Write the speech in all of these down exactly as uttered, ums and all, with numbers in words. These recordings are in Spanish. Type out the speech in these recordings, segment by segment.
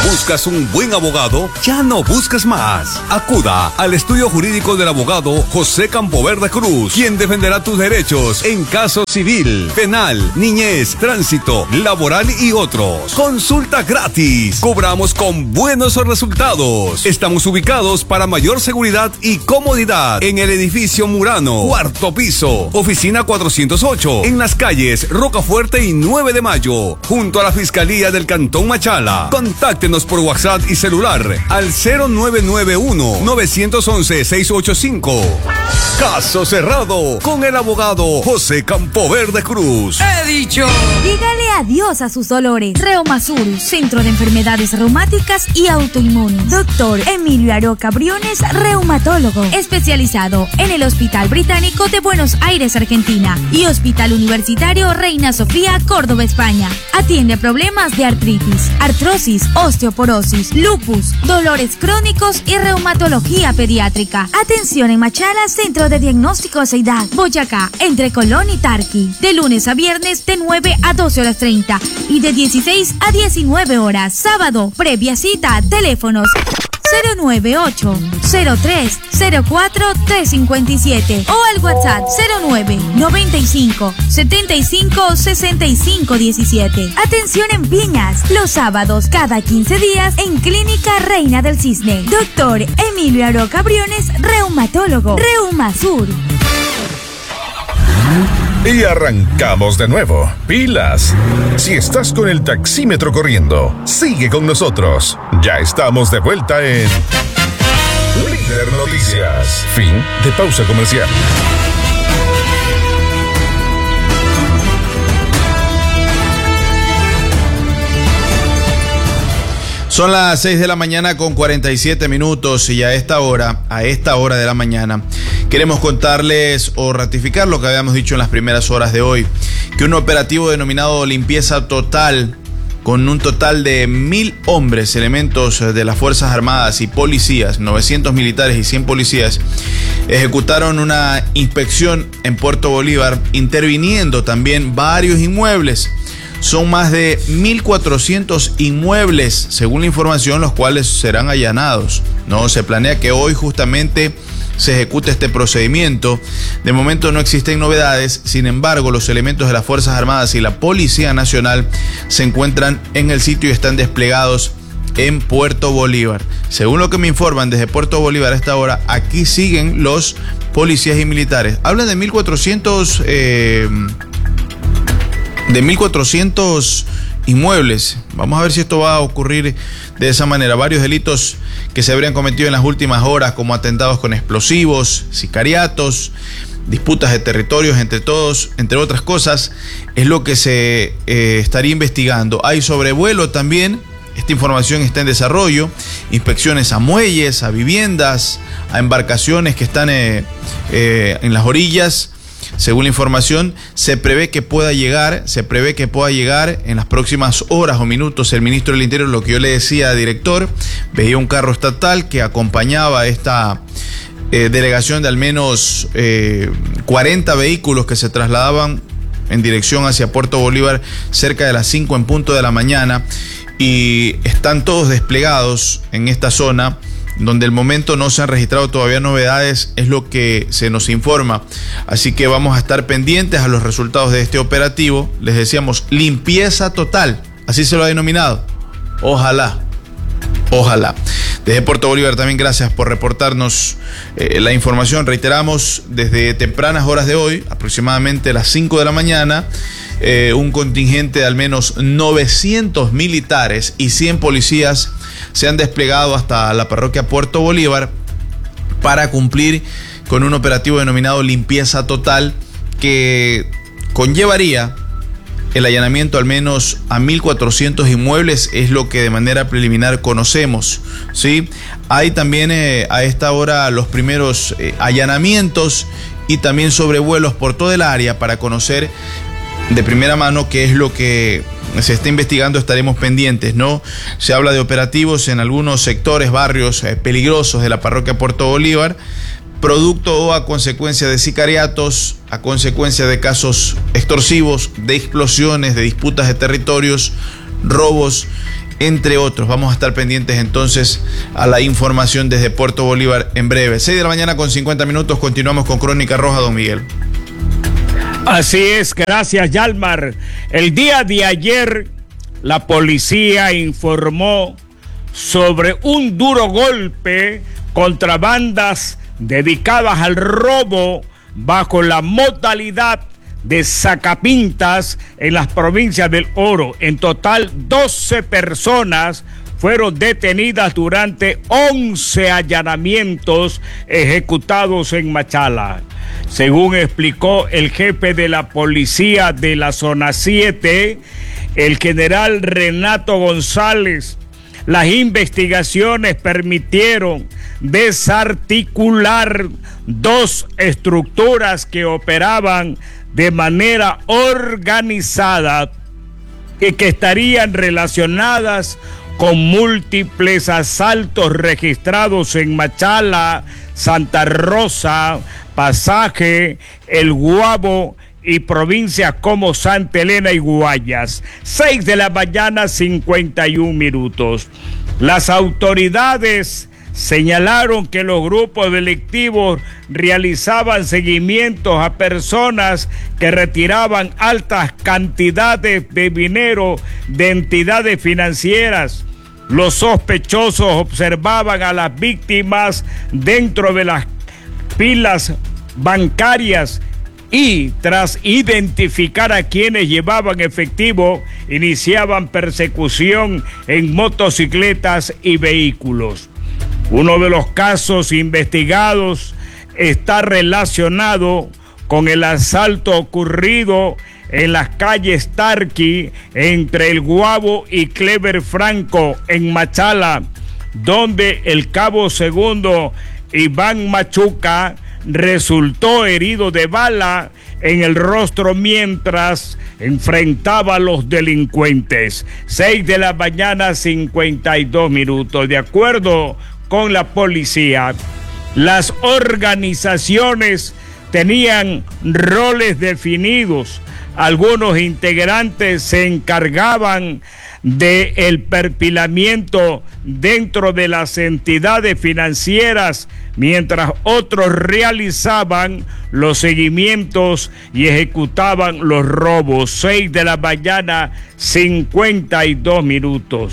¿Buscas un buen abogado? Ya no busques más. Acuda al estudio jurídico del abogado José Campoverde Cruz, quien defenderá tus derechos en caso civil, penal, niñez, tránsito, laboral y otros. Consulta gratis. Cobramos con buenos resultados. Estamos ubicados para mayor seguridad y comodidad en el edificio Murano, cuarto piso, oficina cuatrocientos ocho, en las calles Rocafuerte y nueve de mayo, junto a la Fiscalía del Cantón Machala. Contáctenos por WhatsApp y celular al cero nueve nueve uno, nueve uno uno, seis ocho cinco. Caso cerrado con el abogado José Campoverde Cruz. He dicho. Dígale adiós a sus dolores. Reumasur, Centro de Enfermedades Reumáticas y Autoinmunes. Doctor Emilio Aroca Briones, reumatólogo, especializado en el Hospital Británico de Buenos Aires, Argentina, y Hospital Universitario Reina Sofía, Córdoba, España. Atiende problemas de artritis, artrosis, osteoporosis, lupus, dolores crónicos y reumatología pediátrica. Atención en Machala, Centro de Diagnóstico Seidad, Boyacá, entre Colón y Tarqui. De lunes a viernes de nueve a doce horas treinta y de dieciséis a diecinueve horas. Sábado, previa cita, teléfonos cero nueve ocho, cero tres, cero cuatro, tres cinco siete o al WhatsApp cero nueve, noventa y cinco, setenta y cinco, sesenta y cinco diecisiete. Atención en Piñas, los sábados cada quince días en Clínica Reina del Cisne. Doctor Emilio Aroca Briones, reumatólogo. Reumasur. Y arrancamos de nuevo. Pilas. Si estás con el taxímetro corriendo, sigue con nosotros. Ya estamos de vuelta en Líder Noticias. Fin de pausa comercial. Son las seis de la mañana con cuarenta y siete minutos y a esta hora, a esta hora de la mañana, queremos contarles o ratificar lo que habíamos dicho en las primeras horas de hoy, que un operativo denominado Limpieza Total, con un total de mil hombres, elementos de las Fuerzas Armadas y policías, novecientos militares y cien policías, ejecutaron una inspección en Puerto Bolívar, interviniendo también varios inmuebles. Son más de mil cuatrocientos inmuebles, según la información, los cuales serán allanados. No, se planea que hoy justamente se ejecute este procedimiento. De momento no existen novedades, sin embargo, los elementos de las Fuerzas Armadas y la Policía Nacional se encuentran en el sitio y están desplegados en Puerto Bolívar. Según lo que me informan desde Puerto Bolívar a esta hora, aquí siguen los policías y militares. Hablan de mil cuatrocientos... Eh, de mil cuatrocientos inmuebles. Vamos a ver si esto va a ocurrir de esa manera. Varios delitos que se habrían cometido en las últimas horas, como atentados con explosivos, sicariatos, disputas de territorios entre todos, entre otras cosas, es lo que se eh, estaría investigando. Hay sobrevuelo también, esta información está en desarrollo, inspecciones a muelles, a viviendas, a embarcaciones que están eh, eh, en las orillas. Según la información, se prevé que pueda llegar, se prevé que pueda llegar en las próximas horas o minutos el ministro del Interior. Lo que yo le decía, director, veía un carro estatal que acompañaba esta eh, delegación de al menos eh, cuarenta vehículos que se trasladaban en dirección hacia Puerto Bolívar cerca de las cinco en punto de la mañana, y están todos desplegados en esta zona, donde el momento no se han registrado todavía novedades, es lo que se nos informa. Así que vamos a estar pendientes a los resultados de este operativo. Les decíamos, limpieza total, así se lo ha denominado. Ojalá, ojalá. Desde Puerto Bolívar también gracias por reportarnos eh, la información. Reiteramos, desde tempranas horas de hoy, aproximadamente las cinco de la mañana, eh, un contingente de al menos novecientos militares y cien policías se han desplegado hasta la parroquia Puerto Bolívar para cumplir con un operativo denominado Limpieza Total, que conllevaría el allanamiento al menos a mil cuatrocientos inmuebles, es lo que de manera preliminar conocemos, ¿sí? Hay también eh, a esta hora los primeros eh, allanamientos y también sobrevuelos por toda el área para conocer de primera mano qué es lo que se está investigando. Estaremos pendientes, ¿no? Se habla de operativos en algunos sectores, barrios eh, peligrosos de la parroquia Puerto Bolívar, producto o a consecuencia de sicariatos, a consecuencia de casos extorsivos, de explosiones, de disputas de territorios, robos, entre otros. Vamos a estar pendientes entonces a la información desde Puerto Bolívar en breve. seis de la mañana con cincuenta minutos, continuamos con Crónica Roja, don Miguel. Así es, gracias Yalmar. El día de ayer la policía informó sobre un duro golpe contra bandas dedicadas al robo bajo la modalidad de sacapintas en las provincias del Oro. En total, doce personas fueron detenidas durante once allanamientos ejecutados en Machala. Según explicó el jefe de la policía de la zona siete, el general Renato González, las investigaciones permitieron desarticular dos estructuras que operaban de manera organizada y que estarían relacionadas con múltiples asaltos registrados en Machala, Santa Rosa, Pasaje, El Guabo y provincias como Santa Elena y Guayas. seis de la mañana, cincuenta y un minutos. Las autoridades señalaron que los grupos delictivos realizaban seguimientos a personas que retiraban altas cantidades de dinero de entidades financieras. Los sospechosos observaban a las víctimas dentro de las filas bancarias y, tras identificar a quienes llevaban efectivo, iniciaban persecución en motocicletas y vehículos. Uno de los casos investigados está relacionado con el asalto ocurrido en las calles Tarqui entre El Guabo y Clever Franco en Machala, donde el cabo segundo Iván Machuca resultó herido de bala en el rostro mientras enfrentaba a los delincuentes. seis de la mañana, cincuenta y dos minutos. De acuerdo con la policía, las organizaciones tenían roles definidos. Algunos integrantes se encargaban del perfilamiento dentro de las entidades financieras, mientras otros realizaban los seguimientos y ejecutaban los robos. seis de la mañana, cincuenta y dos minutos.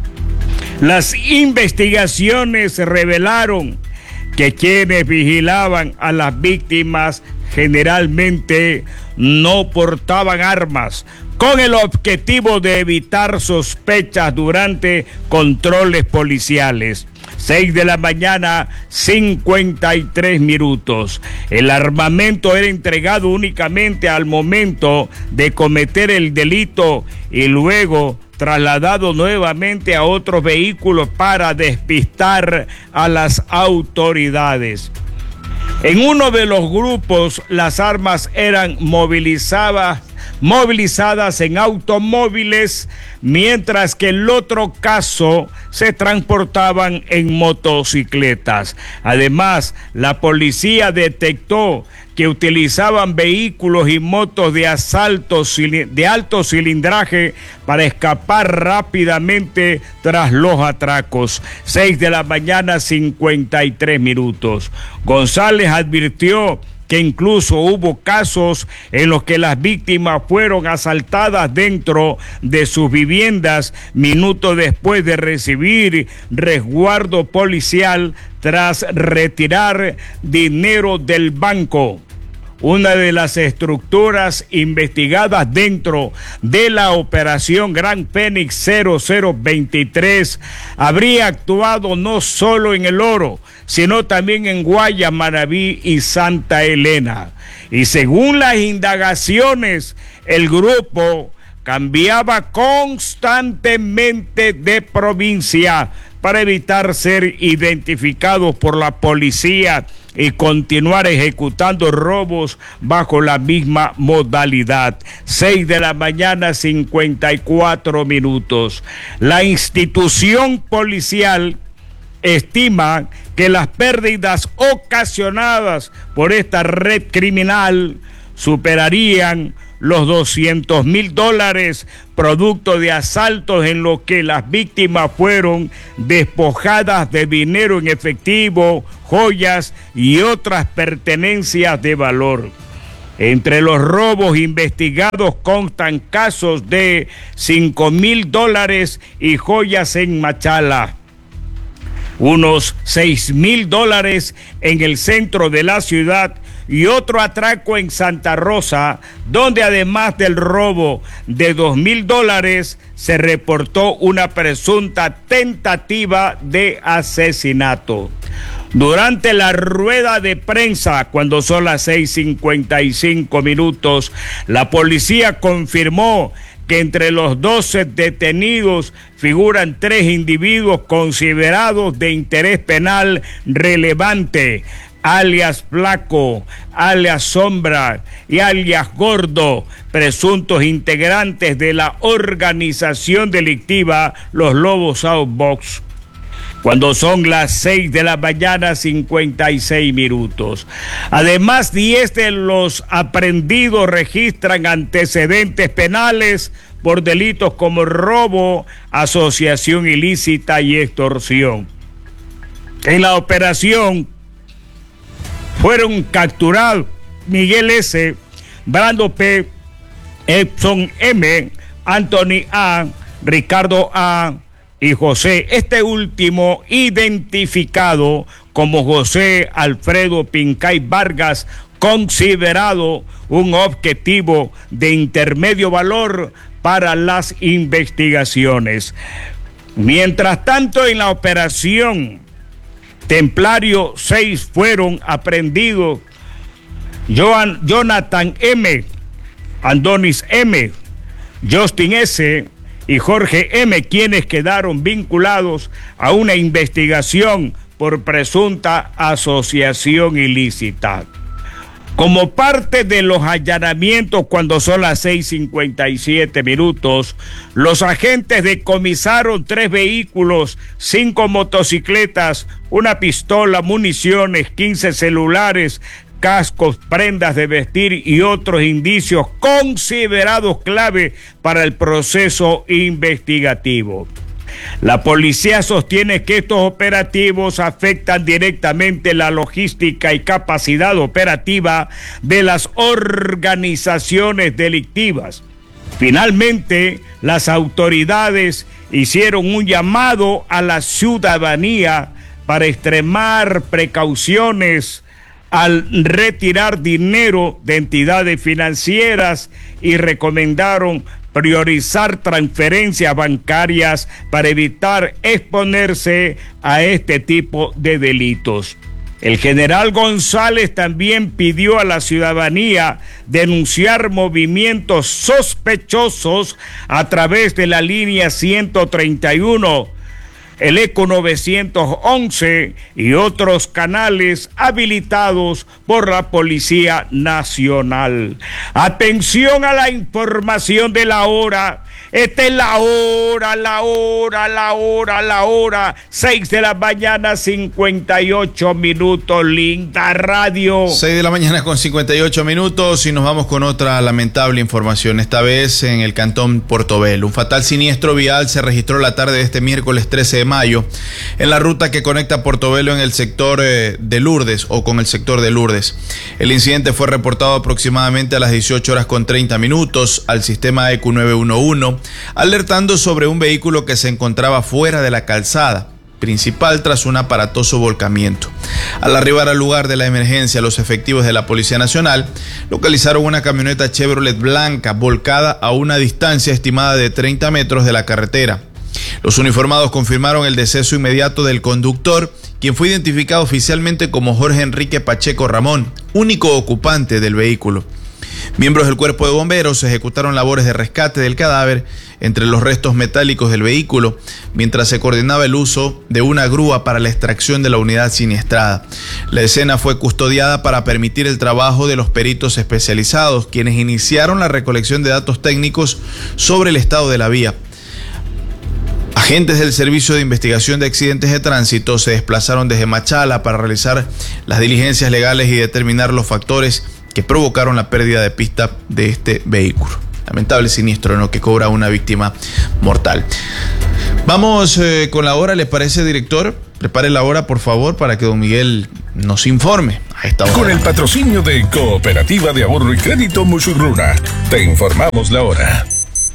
Las investigaciones revelaron que quienes vigilaban a las víctimas generalmente no portaban armas, con el objetivo de evitar sospechas durante controles policiales. seis de la mañana, cincuenta y tres minutos. El armamento era entregado únicamente al momento de cometer el delito y luego trasladado nuevamente a otros vehículos para despistar a las autoridades. En uno de los grupos, las armas eran movilizadas, movilizadas en automóviles, mientras que el otro caso se transportaban en motocicletas. Además, la policía detectó que utilizaban vehículos y motos de asalto de alto cilindraje para escapar rápidamente tras los atracos. seis de la mañana, cincuenta y tres minutos. González advirtió que incluso hubo casos en los que las víctimas fueron asaltadas dentro de sus viviendas minutos después de recibir resguardo policial tras retirar dinero del banco. Una de las estructuras investigadas dentro de la operación Gran Fénix cero cero veintitrés habría actuado no solo en El Oro, sino también en Guayas, Manabí y Santa Elena. Y según las indagaciones, el grupo cambiaba constantemente de provincia para evitar ser identificados por la policía y continuar ejecutando robos bajo la misma modalidad. seis de la mañana, cincuenta y cuatro minutos. La institución policial estima que las pérdidas ocasionadas por esta red criminal superarían los doscientos mil dólares, producto de asaltos en los que las víctimas fueron despojadas de dinero en efectivo, joyas y otras pertenencias de valor. Entre los robos investigados constan casos de cinco mil dólares y joyas en Machala, unos seis mil dólares en el centro de la ciudad y otro atraco en Santa Rosa, donde además del robo de dos mil dólares se reportó una presunta tentativa de asesinato. Durante la rueda de prensa, cuando son las seis cincuenta y cinco minutos, la policía confirmó que entre los doce detenidos figuran tres individuos considerados de interés penal relevante, alias Flaco, alias Sombra y alias Gordo, presuntos integrantes de la organización delictiva Los Lobos Outbox. Cuando son las seis de la mañana, cincuenta y seis minutos. Además, diez de los aprehendidos registran antecedentes penales por delitos como robo, asociación ilícita y extorsión. En la operación fueron capturados Miguel S., Brando P., Epson M., Anthony A., Ricardo A., y José, este último identificado como José Alfredo Pincay Vargas, considerado un objetivo de intermedio valor para las investigaciones. Mientras tanto, en la operación Templario, seis fueron aprehendidos: Joan, Jonathan M., Andonis M., Justin S., y Jorge M., quienes quedaron vinculados a una investigación por presunta asociación ilícita. Como parte de los allanamientos, cuando son las seis cincuenta y siete minutos, los agentes decomisaron tres vehículos, cinco motocicletas, una pistola, municiones, quince celulares, cascos, prendas de vestir y otros indicios considerados clave para el proceso investigativo. La policía sostiene que estos operativos afectan directamente la logística y capacidad operativa de las organizaciones delictivas. Finalmente, las autoridades hicieron un llamado a la ciudadanía para extremar precauciones al retirar dinero de entidades financieras y recomendaron priorizar transferencias bancarias para evitar exponerse a este tipo de delitos. El general González también pidió a la ciudadanía denunciar movimientos sospechosos a través de la línea ciento treinta y uno, el ECO novecientos once y otros canales habilitados por la Policía Nacional. Atención a la información de la hora. Esta es la hora, la hora, la hora, la hora. seis de la mañana, cincuenta y ocho minutos. Linda radio. seis de la mañana con cincuenta y ocho minutos y nos vamos con otra lamentable información. Esta vez en el cantón Portobelo. Un fatal siniestro vial se registró la tarde de este miércoles trece de mayo en la ruta que conecta Portobelo en el sector eh, de Lourdes o con el sector de Lourdes. El incidente fue reportado aproximadamente a las dieciocho horas con treinta minutos al sistema E Q nueve uno uno, alertando sobre un vehículo que se encontraba fuera de la calzada principal tras un aparatoso volcamiento. Al arribar al lugar de la emergencia, los efectivos de la Policía Nacional localizaron una camioneta Chevrolet blanca volcada a una distancia estimada de treinta metros de la carretera. Los uniformados confirmaron el deceso inmediato del conductor, quien fue identificado oficialmente como Jorge Enrique Pacheco Ramón, único ocupante del vehículo. Miembros del cuerpo de bomberos ejecutaron labores de rescate del cadáver entre los restos metálicos del vehículo, mientras se coordinaba el uso de una grúa para la extracción de la unidad siniestrada. La escena fue custodiada para permitir el trabajo de los peritos especializados, quienes iniciaron la recolección de datos técnicos sobre el estado de la vía. Agentes del Servicio de Investigación de Accidentes de Tránsito se desplazaron desde Machala para realizar las diligencias legales y determinar los factores que provocaron la pérdida de pista de este vehículo. Lamentable siniestro, ¿no?, que cobra una víctima mortal. Vamos eh, con la hora, ¿les parece, director? Prepare la hora, por favor, para que don Miguel nos informe a esta hora. Con el patrocinio de Cooperativa de Ahorro y Crédito Musurruna, te informamos la hora.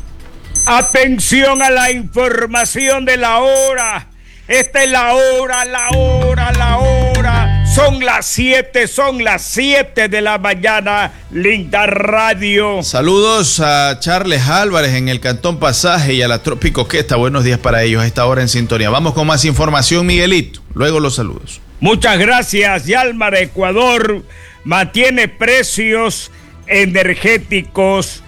Atención a la información de la hora. Esta es la hora, la hora, la hora. Son las siete, son las siete de la mañana. Linda Radio. Saludos a Charles Álvarez en el Cantón Pasaje y a la Trópico Queta. Buenos días para ellos a esta hora en sintonía. Vamos con más información, Miguelito. Luego los saludos. Muchas gracias. Yalmar Ecuador mantiene precios energéticos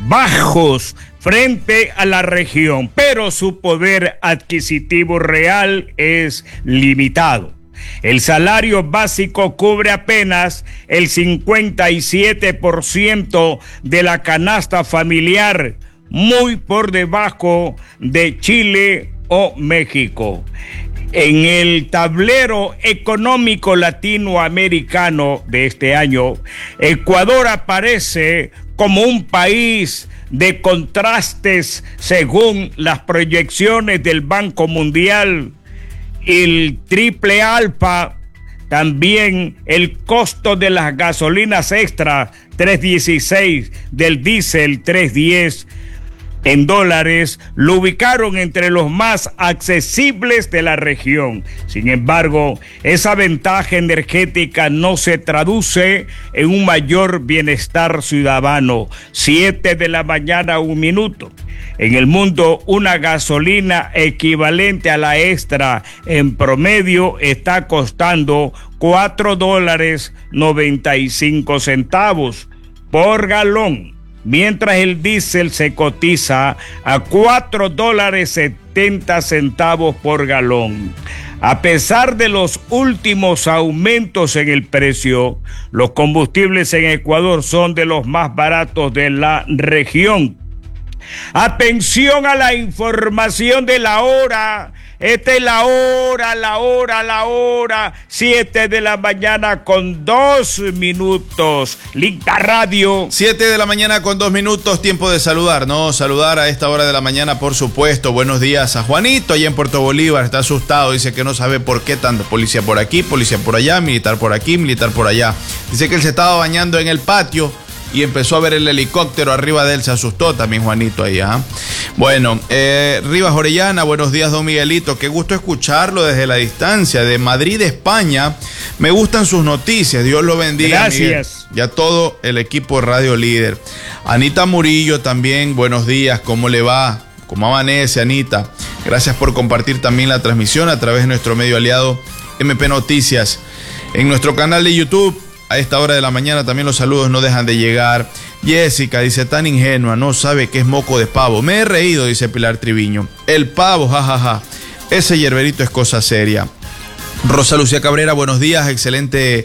bajos frente a la región, pero su poder adquisitivo real es limitado. El salario básico cubre apenas el cincuenta y siete por ciento de la canasta familiar, muy por debajo de Chile o México. En el tablero económico latinoamericano de este año, Ecuador aparece como un país de contrastes según las proyecciones del Banco Mundial. El triple alfa, también el costo de las gasolinas extra tres dieciséis, del diésel tres diez en dólares, lo ubicaron entre los más accesibles de la región. Sin embargo, esa ventaja energética no se traduce en un mayor bienestar ciudadano. Siete de la mañana, un minuto. En el mundo, una gasolina equivalente a la extra en promedio está costando cuatro dólares noventa y cinco centavos por galón, mientras el diésel se cotiza a cuatro dólares setenta centavos por galón. A pesar de los últimos aumentos en el precio, los combustibles en Ecuador son de los más baratos de la región. Atención a la información de la hora. Esta es la hora, la hora, la hora. Siete de la mañana con dos minutos. Linda Radio. Siete de la mañana con dos minutos. Tiempo de saludar, ¿no? Saludar a esta hora de la mañana, por supuesto. Buenos días a Juanito, allá en Puerto Bolívar. Está asustado. Dice que no sabe por qué tanta policía por aquí, policía por allá, militar por aquí, militar por allá. Dice que él se estaba bañando en el patio y empezó a ver el helicóptero arriba de él. Se asustó también Juanito ahí, ¿ah? ¿eh? Bueno, eh, Rivas Orellana, buenos días, don Miguelito. Qué gusto escucharlo desde la distancia de Madrid, España. Me gustan sus noticias. Dios lo bendiga. Gracias. Miguel. Y a todo el equipo de Radio Líder. Anita Murillo también, buenos días. ¿Cómo le va? ¿Cómo amanece, Anita? Gracias por compartir también la transmisión a través de nuestro medio aliado M P Noticias. En nuestro canal de YouTube, a esta hora de la mañana también los saludos no dejan de llegar. Jessica dice, tan ingenua, no sabe qué es moco de pavo. Me he reído, dice Pilar Triviño. El pavo, jajaja. Ja, ja. Ese hierberito es cosa seria. Rosa Lucía Cabrera, buenos días, excelente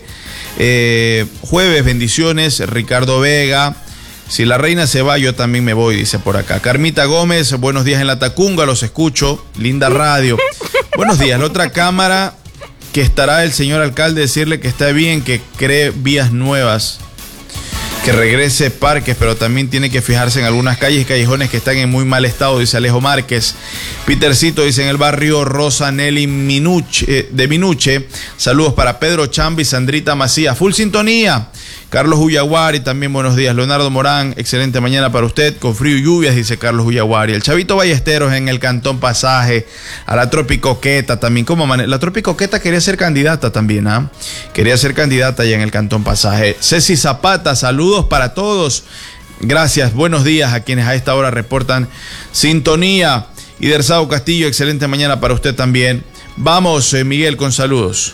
eh, jueves, bendiciones. Ricardo Vega, si la reina se va, yo también me voy, dice por acá. Carmita Gómez, buenos días en la Tacunga, los escucho. Linda radio. Buenos días, la otra cámara que estará el señor alcalde decirle que está bien, que cree vías nuevas, que regrese parques, pero también tiene que fijarse en algunas calles y callejones que están en muy mal estado, dice Alejo Márquez. Petercito dice, en el barrio Rosa Nelly Minuche, eh, de Minuche, saludos para Pedro Chambi, Sandrita Macías, full sintonía. Carlos Ullaguari, también buenos días. Leonardo Morán, excelente mañana para usted, con frío y lluvias, dice Carlos Ullaguari. El Chavito Ballesteros en el Cantón Pasaje, a la Tropicoqueta también. ¿Cómo man... La Tropicoqueta quería ser candidata también, ¿ah? ¿eh? Quería ser candidata allá en el Cantón Pasaje. Ceci Zapata, saludos para todos. Gracias, buenos días a quienes a esta hora reportan sintonía. Y Dersao Castillo, excelente mañana para usted también. Vamos, eh, Miguel, con saludos.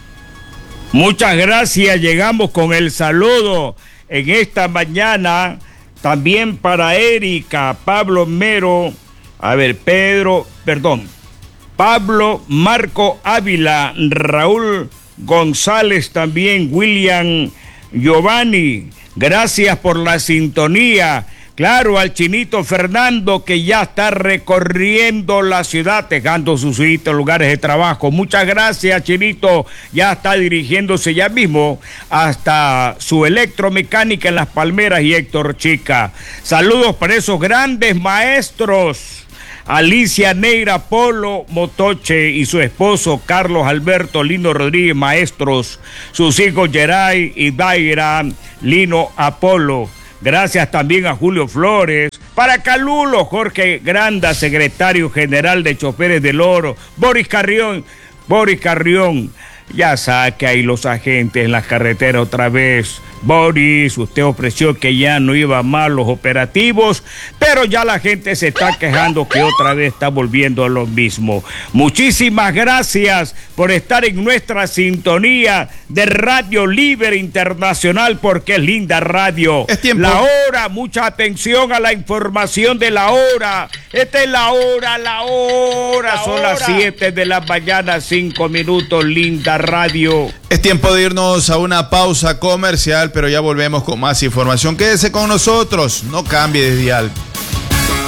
Muchas gracias, llegamos con el saludo en esta mañana, también para Erika, Pablo Mero, a ver, Pedro, perdón, Pablo Marco Ávila, Raúl González también, William Giovanni, gracias por la sintonía. Claro, al Chinito Fernando, que ya está recorriendo la ciudad, dejando sus lugares de trabajo. Muchas gracias, Chinito. Ya está dirigiéndose ya mismo hasta su electromecánica en Las Palmeras y Héctor Chica. Saludos para esos grandes maestros. Alicia Neira Polo Motoche y su esposo Carlos Alberto Lino Rodríguez, maestros. Sus hijos Geray y Daira Lino Apolo. Gracias también a Julio Flores. Para Calulo, Jorge Granda, secretario general de Choferes del Oro. Boris Carrión, Boris Carrión. Ya saque ahí los agentes en las carreteras otra vez. Boris, usted ofreció que ya no iba mal los operativos, pero ya la gente se está quejando que otra vez está volviendo a lo mismo. Muchísimas gracias por estar en nuestra sintonía de Radio Libre Internacional, porque es linda radio. Es tiempo. La hora, mucha atención a la información de la hora. Esta es la hora, la hora. La Son hora. Las siete de la mañana, cinco minutos, linda radio. Es tiempo de irnos a una pausa comercial, pero ya volvemos con más información. Quédese con nosotros, no cambie de dial.